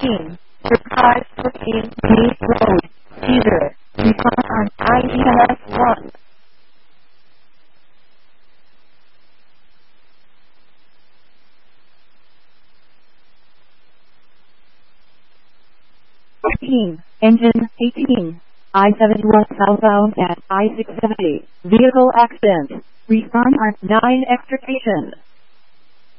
18. Surprise booking, Meat Road, Peter. Refund on IES 1. 18. Engine, 18. I-71 southbound at I-670. Vehicle accident. Refund on 9 extrication.